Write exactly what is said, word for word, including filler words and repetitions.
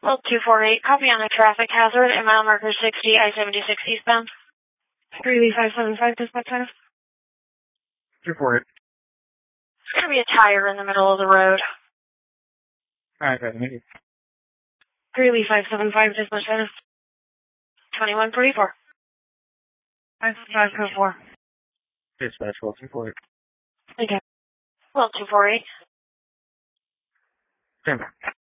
Well, two four eight, copy on a traffic hazard at mile marker sixty, I seventy-six eastbound. Greeley five seven five, dispatch center. two four eight. It's going to be a tire in the middle of the road. Alright, got it. Greeley five seven five, dispatch center. twenty-one forty-four. five five two four. Dispatch, well, two four eight. Okay. Well, two four eight. Stand by.